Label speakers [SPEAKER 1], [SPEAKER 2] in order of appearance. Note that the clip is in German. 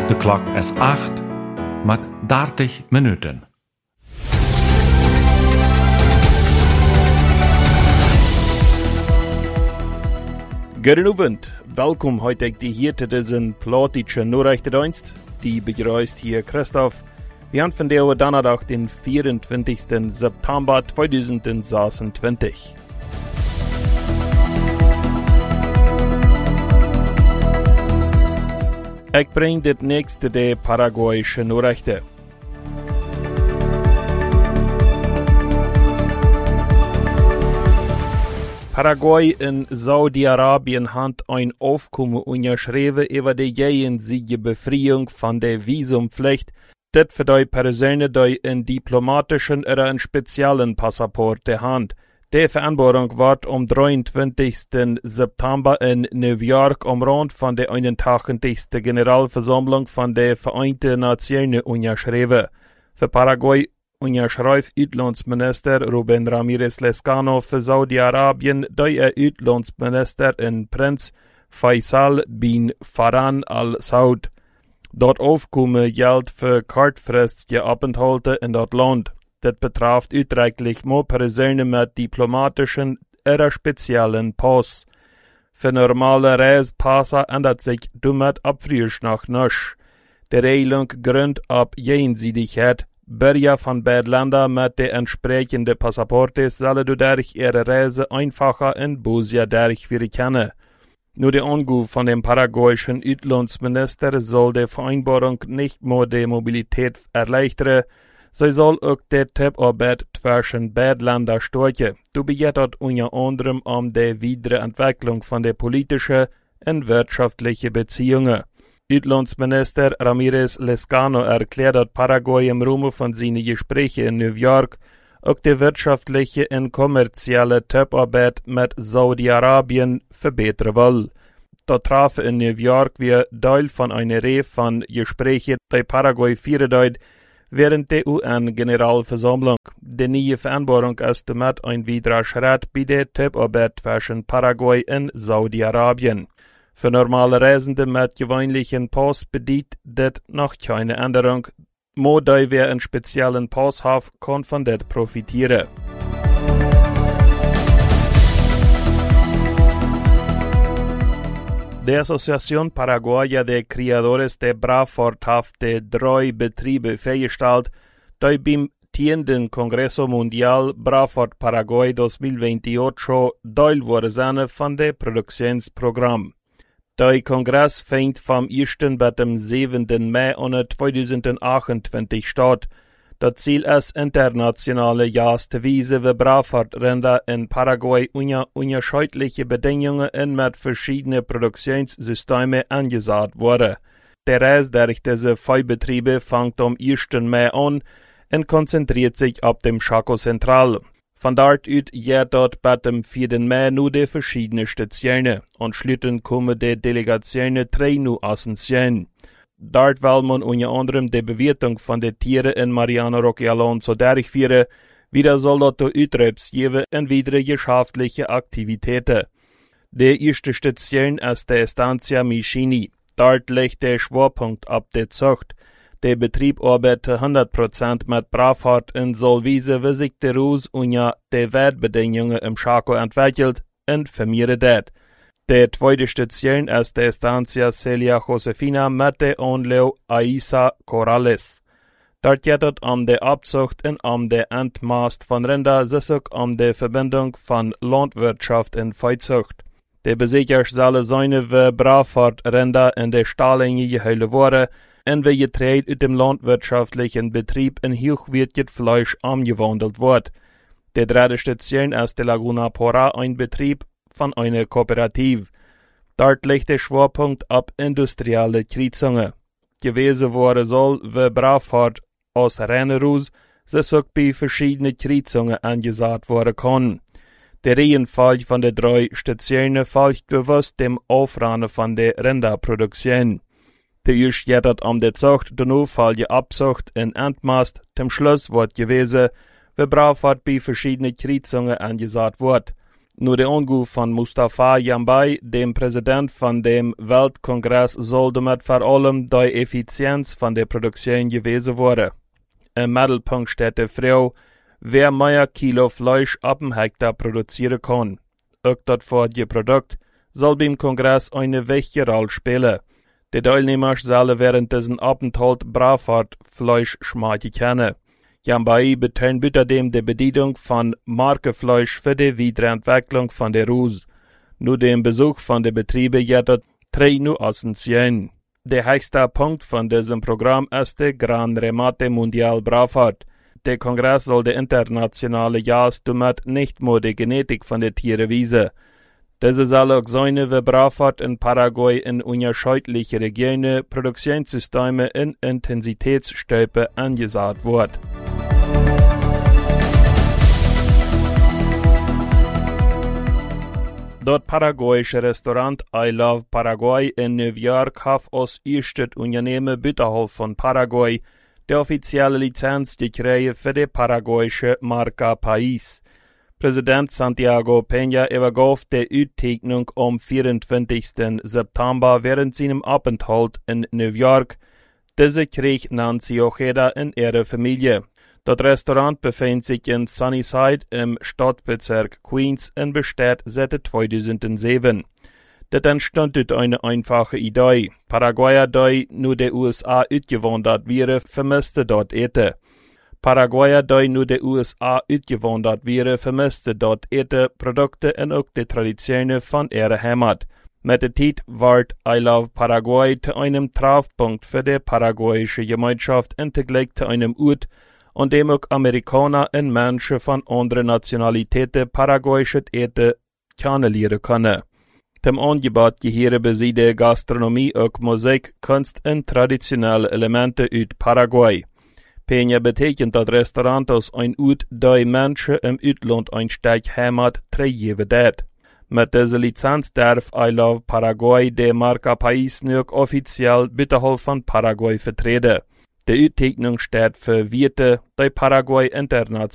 [SPEAKER 1] De klok is 8 met 30 minuten.
[SPEAKER 2] Goedenavond, welkom heute hier te deze platische Nachrichtendienst. Die begrüßt hier Christoph. Wir haben von der Donnerstag den 24. September 2026. Ich bring dit nächste der paraguayische Nachrichten. Paraguay in Saudi-Arabien hat ein Aufkommen unterschrieben über die jenseitige Befreiung von der Visumpflicht. Das für die Personen, die einen diplomatischen oder einen speziellen Passport haben. Die Vereinbarung wird am 23. September in New York am Rand von der 81. Generalversammlung von der Vereinten Nationen unterschrieben. Für Paraguay unterschreibt Uitlandsminister Rubén Ramírez Lezcano für Saudi-Arabien, der Uitlandsminister in Prinz Faisal bin Farhan al-Saud. Dort Aufkommen gilt für kurzfristige Aufenthalte in das Land. Das betrifft utrechtlich nur Personen mit diplomatischen oder speziellen Pass. Für normale Reisepässe ändert sich damit abfrisch nach nichts. Die Regelung gründet auf Jenseitigkeit. Bürger von beiden Ländern mit den entsprechenden Passaporten sollen dadurch ihre Reise einfacher und böser durchführen können. Nur der Anruf von dem paraguayischen Uitlandsminister soll die Vereinbarung nicht nur die Mobilität erleichtern, sie soll auch die Zusammenarbeit zwischen beiden Ländern stärken. Du bejettet unter anderem die Wiederentwicklung von der politischen und wirtschaftlichen Beziehungen. Uitlandsminister Ramírez Lezcano erklärt, dass Paraguay im Rahmen von seinen Gesprächen in New York auch die wirtschaftliche und kommerzielle Zusammenarbeit mit Saudi-Arabien verbessern will. Da traf in New York wir Teil von einer Reihe von Gesprächen, die Paraguay führen während der UN-Generalversammlung. Die neue Vereinbarung ist damit ein weiterer Schritt bei der Zusammenarbeit zwischen Paraguay und Saudi-Arabien. Für normale Reisende mit gewöhnlichen Pass bedeutet das noch keine Änderung. Nur die, wer einen speziellen Pass hat, kann von das profitieren. Die Asociación Paraguaya de Criadores de Brauchfurt hat die 3 Betriebe festgestellt, die beim 10. Congreso Mundial Brauchfurt Paraguay 2028 Teil wurden von dem Produktionsprogramm. Der Kongress fängt vom 1. bis dem 7. Mai 2028 statt. Das Ziel ist, internationale Jagdweise wie Brauchfurtrinder in Paraguay unter unterschiedliche Bedingungen und mit verschiedenen Produktionssystemen angesagt wurde. Der Rest durch diese 5 Betriebe fängt am 1. Mai an und konzentriert sich auf dem Chaco Central. Von dort aus geht dort bis dem 4. Mai nur die verschiedenen Stationen. Anschließend kommen die Delegationen 3 nur Asunción. Dort will man unter anderem die Bewertung von den Tieren in Mariano Roque Alonso durchführen, wieder soll dort Utreibs geben und weitere geschäftliche Aktivitäten. Die erste Station ist die Estancia Michini. Dort liegt der Schwerpunkt auf der Zucht. Der Betrieb arbeitet 100% mit Brauchfurt und soll wissen, wie sich der Rus unter den Wertbedingungen im Chaco entwickelt und vermehrt das. Die zweite Station ist die Estancia Celia Josefina mit der Anlage Aisa Corrales. Dort geht es die Abzucht und die Entmast von Rinder, sowie die Verbindung von Landwirtschaft und Viehzucht. Die Besitzer sollen seine wie Brauchfurtrinder in der Stallingen gehalten werden und wie Getreide aus dem landwirtschaftlichen Betrieb in hochwertiges Fleisch umgewandelt wird. Die dritte Station ist die Laguna Porá, ein Betrieb von einer Kooperative. Dort liegt der Schwerpunkt auf industrielle Kreuzungen. Gewesen worden soll, wie Brauchfurt aus Rennerus, sowie bei verschiedenen Kreuzungen angesagt werden kann. Der Reihenfolge von den 3 Stationen folgt bewusst dem Aufrahmen von der Rinderproduktion. Zuerst geht es die Zucht, danach folgt die Abzucht in Entmast, zum Schluss wird gewesen, wie Brauchfurt bei verschiedenen Kreuzungen angesagt wird. Nur der Anruf von Mustafa Jambai, dem Präsident von dem Weltkongress, soll damit vor allem die Effizienz von der Produktion gewesen worden. Im Mittelpunkt steht die Frage, wer mehr Kilo Fleisch ab dem Hektar produzieren kann. Auch das vorige Produkt soll beim Kongress eine wichtige Rolle spielen. Die Teilnehmer sollen während diesem Aufenthalt Brauart Fleisch schmecken können. Jambai betont außerdem die Bedeutung von Markenfleisch für die Weiterentwicklung von der Rus. Nur dem Besuch von den Betrieben jedoch 3 Nuancen sehen. Der höchste Punkt von diesem Programm ist der Grand Remate Mundial Brauart. Der Kongress soll die internationale Jahres damit nicht nur die Genetik von den Tieren wiesen. Diese soll auch sein, wie Brauart in Paraguay in unterschiedlichen Regionen Produktionssysteme in Intensitätsstufen angesagt wird. Das paraguayische Restaurant I Love Paraguay in New York hat als erstes Unternehmen außerhalb von Paraguay die offizielle Lizenz gekriegt für die paraguayische Marca País. Präsident Santiago Peña übergab die Utzeichnung am 24. September während seinem Aufenthalt in New York. Diese kriegt Nancy Ojeda in ihre Familie. Das Restaurant befindet sich in Sunnyside im Stadtbezirk Queens und besteht seit 2007. Das entstand durch eine einfache Idee. Paraguayer, die nur der USA ausgewandert wären, vermissten dort eten. Paraguayer, die nur der USA ausgewandert wären, vermissten dort eten, Produkte und auch die Traditionen von ihrer Heimat. Mit der Zeit wird I Love Paraguay zu einem Treffpunkt für die paraguayische Gemeinschaft und zugleich zu einem Ort, an dem auch Amerikaner und Menschen von anderen Nationalitäten paraguayisches Eten kennenlernen können. Dem Angebot gehören bei der Gastronomie auch Musik, Kunst und traditionelle Elemente aus Paraguay. Peña betekent das Restaurant als ein Ort, der Menschen im Ausland ein Stück Heimat geben wird. Mit dieser Lizenz darf I Love Paraguay die Marca País nur offiziell außerhalb von Paraguay vertreten. Die Utzeichnung steht für Werte, die Paraguay international